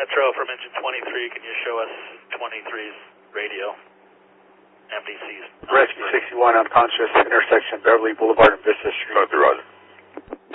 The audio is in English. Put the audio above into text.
Metro from engine 23, can you show us 23's radio? MDC's. Rescue 61 unconscious, intersection Beverly Boulevard and Vista Street. Roger, Roger.